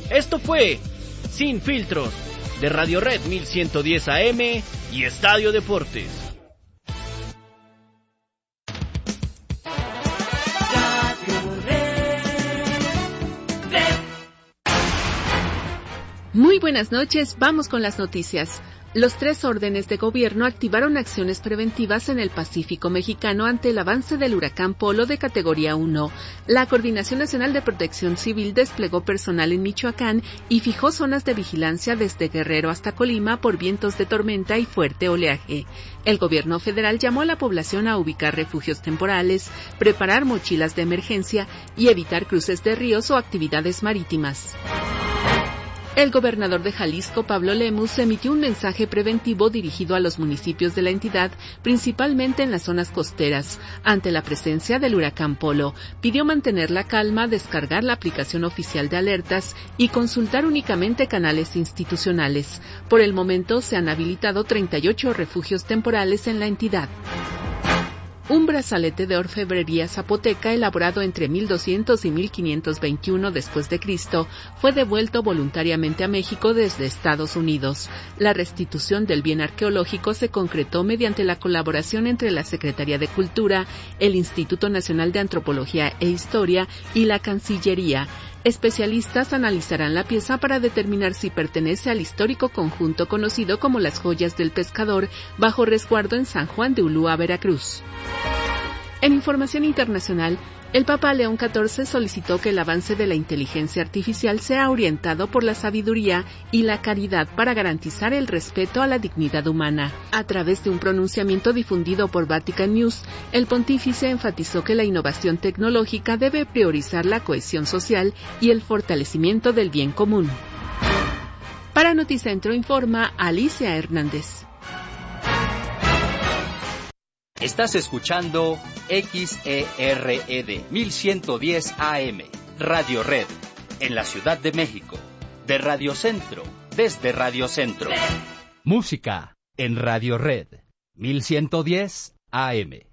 Esto fue Sin Filtros, de Radio Red 1110 AM y Estadio Deportes. Muy buenas noches, vamos con las noticias. Los 3 órdenes de gobierno activaron acciones preventivas en el Pacífico mexicano ante el avance del huracán Polo de categoría 1. La Coordinación Nacional de Protección Civil desplegó personal en Michoacán y fijó zonas de vigilancia desde Guerrero hasta Colima por vientos de tormenta y fuerte oleaje. El gobierno federal llamó a la población a ubicar refugios temporales, preparar mochilas de emergencia y evitar cruces de ríos o actividades marítimas. El gobernador de Jalisco, Pablo Lemus, emitió un mensaje preventivo dirigido a los municipios de la entidad, principalmente en las zonas costeras, ante la presencia del huracán Polo. Pidió mantener la calma, descargar la aplicación oficial de alertas y consultar únicamente canales institucionales. Por el momento se han habilitado 38 refugios temporales en la entidad. Un brazalete de orfebrería zapoteca elaborado entre 1200 y 1521 después de Cristo fue devuelto voluntariamente a México desde Estados Unidos. La restitución del bien arqueológico se concretó mediante la colaboración entre la Secretaría de Cultura, el Instituto Nacional de Antropología e Historia y la Cancillería. Especialistas analizarán la pieza para determinar si pertenece al histórico conjunto conocido como las Joyas del Pescador, bajo resguardo en San Juan de Ulúa, Veracruz. En información internacional, el Papa León XIV solicitó que el avance de la inteligencia artificial sea orientado por la sabiduría y la caridad para garantizar el respeto a la dignidad humana. A través de un pronunciamiento difundido por Vatican News, el pontífice enfatizó que la innovación tecnológica debe priorizar la cohesión social y el fortalecimiento del bien común. Para Noticentro informa Alicia Hernández. Estás escuchando XERED 1110 AM, Radio Red, en la Ciudad de México, de Radio Centro, desde Radio Centro. Música en Radio Red 1110 AM.